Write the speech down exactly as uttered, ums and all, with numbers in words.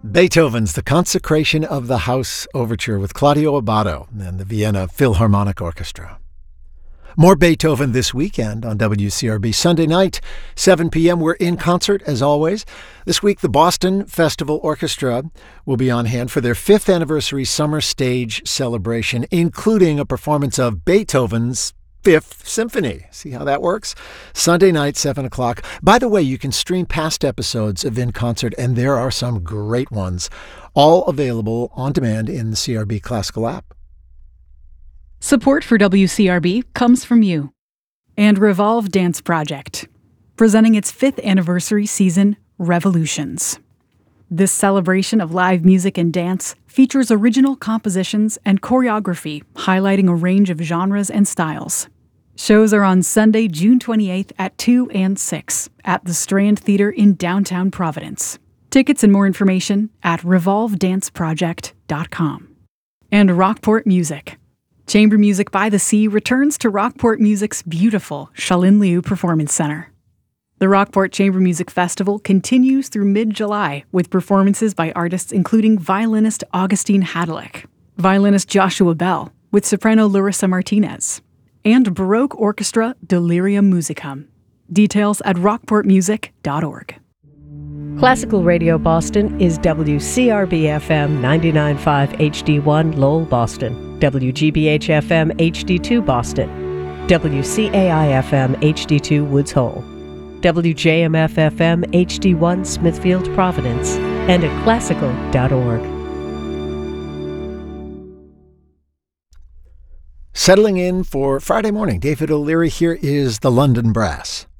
Beethoven's The Consecration of the House Overture with Claudio Abbado and the Vienna Philharmonic Orchestra. More Beethoven this weekend on W C R B. Sunday night, seven p.m. We're in concert, as always. This week, the Boston Festival Orchestra will be on hand for their fifth anniversary summer stage celebration, including a performance of Beethoven's Fifth Symphony. See how that works? Sunday night, seven o'clock. By the way, you can stream past episodes of In Concert, and there are some great ones, all available on demand in the C R B Classical app. Support for W C R B comes from you and Revolve Dance Project, presenting its fifth anniversary season, Revolutions. This celebration of live music and dance features original compositions and choreography highlighting a range of genres and styles. Shows are on Sunday, June twenty-eighth at two and six at the Strand Theater in downtown Providence. Tickets and more information at revolve dance project dot com. And Rockport Music. Chamber Music by the Sea returns to Rockport Music's beautiful Shalin Liu Performance Center. The Rockport Chamber Music Festival continues through mid-July with performances by artists including violinist Augustine Hadelick, violinist Joshua Bell with soprano Larissa Martinez, and Baroque Orchestra Delirium Musicum. Details at rockport music dot org. Classical Radio Boston is W C R B F M ninety-nine point five H D one Lowell, Boston, W G B H F M H D two Boston, W C A I F M H D two Woods Hole, W J M F F M H D one Smithfield, Providence, and at classical dot org. Settling in for Friday morning, David O'Leary. Here is the London Brass.